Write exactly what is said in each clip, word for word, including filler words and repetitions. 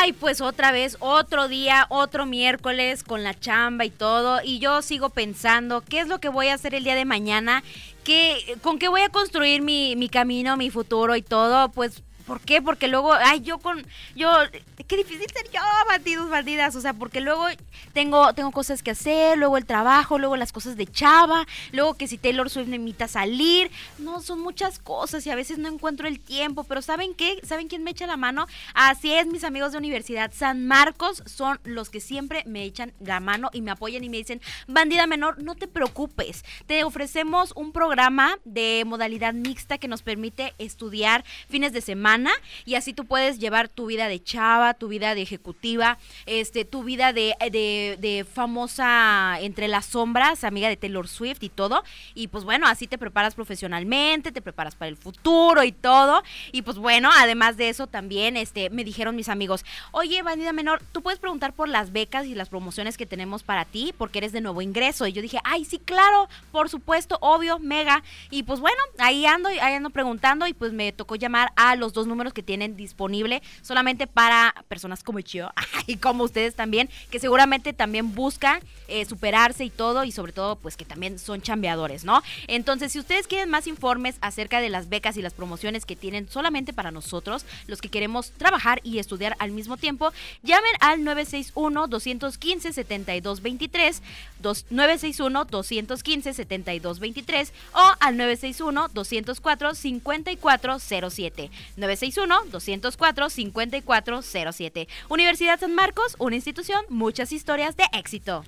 Ay, pues otra vez, otro día, otro miércoles con la chamba y todo. Y yo sigo pensando, ¿qué es lo que voy a hacer el día de mañana? ¿Qué, ¿Con qué voy a construir mi, mi camino, mi futuro y todo? Pues, ¿por qué? Porque luego, ay, yo con, yo, qué difícil ser yo, bandidos, bandidas, o sea, porque luego tengo, tengo cosas que hacer, luego el trabajo, luego las cosas de chava, luego que si Taylor Swift me invita a salir, no, son muchas cosas y a veces no encuentro el tiempo, pero ¿saben qué? ¿Saben quién me echa la mano? Así es, mis amigos de Universidad San Marcos son los que siempre me echan la mano y me apoyan y me dicen, bandida menor, no te preocupes, te ofrecemos un programa de modalidad mixta que nos permite estudiar fines de semana, y así tú puedes llevar tu vida de chava, tu vida de ejecutiva, este, tu vida de, de, de famosa entre las sombras, amiga de Taylor Swift y todo, y pues bueno, así te preparas profesionalmente, te preparas para el futuro y todo, y pues bueno, además de eso también, este, me dijeron mis amigos, oye, bandida menor, tú puedes preguntar por las becas y las promociones que tenemos para ti, porque eres de nuevo ingreso, y yo dije, ay, sí, claro, por supuesto, obvio, mega, y pues bueno, ahí ando, ahí ando preguntando, y pues me tocó llamar a los dos números que tienen disponible solamente para personas como yo y como ustedes también, que seguramente también buscan eh, superarse y todo, y sobre todo pues que también son chambeadores, ¿no? Entonces, si ustedes quieren más informes acerca de las becas y las promociones que tienen solamente para nosotros, los que queremos trabajar y estudiar al mismo tiempo, llamen al nueve seis uno, dos uno cinco, siete dos dos tres, nueve seis uno, dos uno cinco, siete dos dos tres o al nueve seis uno, dos cero cuatro, cinco cuatro cero siete, nueve seis uno, dos cero cuatro, cinco cuatro cero siete. Universidad San Marcos, una institución, muchas historias de éxito.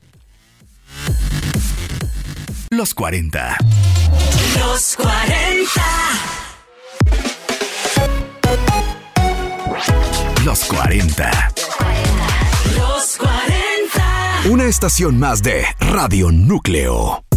Los cuarenta. Los cuarenta. Los cuarenta. Los cuarenta. Una estación más de Radio Núcleo.